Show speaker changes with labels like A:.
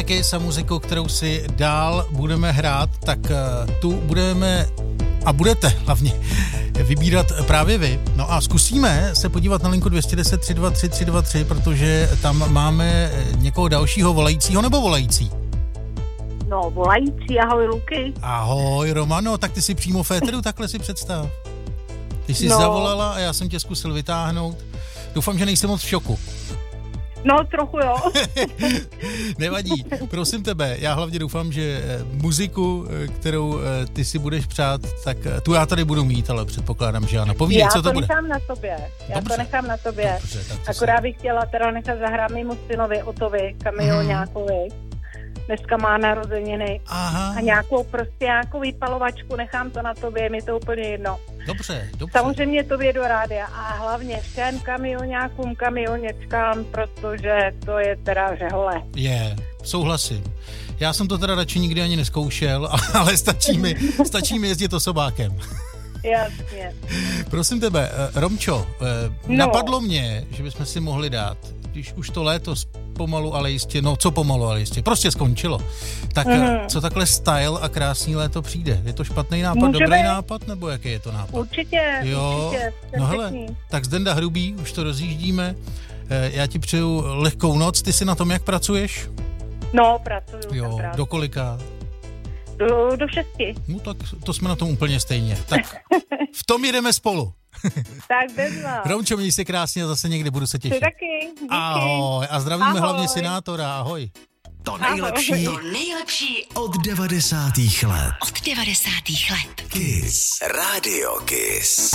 A: Vítejte Kiss a muziku, kterou si dál budeme hrát, tak tu budeme a budete hlavně vybírat právě vy. No a zkusíme se podívat na linku 210 323 323, protože tam máme někoho dalšího volajícího nebo volající?
B: No, volající, ahoj Luky.
A: Ahoj Romano, tak ty si přímo v éteru, takhle si představ. Ty jsi zavolala a já jsem tě zkusil vytáhnout. Doufám, že nejsi moc v šoku.
B: No, trochu jo.
A: Nevadí, prosím tebe, já hlavně doufám, že muziku, kterou ty si budeš přát, tak tu já tady budu mít, ale předpokládám, že Jana. Povídej, co to bude.
B: Já to nechám na tobě.
A: Dobře,
B: akorát bych chtěla teda nechat zahrát mému synovi Otovi, kamionňákovi. Dneska má narozeniny.
A: Aha.
B: A nějakou vypalovačku, nechám to na tobě, mi to úplně jedno.
A: Dobře.
B: Samozřejmě tobě do rádia a hlavně všem kamionňákům, kamionečkám, protože to je teda řehole.
A: Souhlasím. Já jsem to teda radši nikdy ani neskoušel, ale stačí mi jezdit osobákem.
B: Jasně.
A: Prosím tebe, Romčo, napadlo mě, že bychom si mohli dát, když už to léto pomalu, ale jistě, prostě skončilo. Tak co takhle style a krásný léto přijde? Je to špatný nápad, dobrý nápad, nebo jaký je to nápad?
B: Určitě.
A: No hele, tak Zdenda Hrubý, už to rozjíždíme. Já ti přeju lehkou noc, ty si na tom jak pracuješ?
B: No, pracuju.
A: Jo, do kolika?
B: Do 6.
A: No tak to jsme na tom úplně stejně. Tak v tom jedeme spolu.
B: Tak bezva.
A: Romčo, měj se krásně a zase někdy budu se těšit.
B: Ty taky. Díky.
A: Ahoj. A zdravíme hlavně senátora. Ahoj.
C: To nejlepší od 90. let.
D: Od 90. let.
C: Kiss. Radio Kiss.